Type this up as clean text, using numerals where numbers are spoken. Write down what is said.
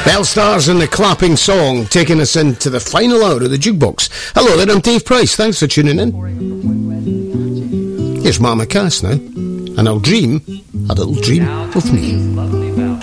Bellstars and the Clapping Song, taking us into the final hour of the Jukebox. Hello there, I'm Dave Price, thanks for tuning in. Here's Mama Cass now, and I'll dream a little dream of me.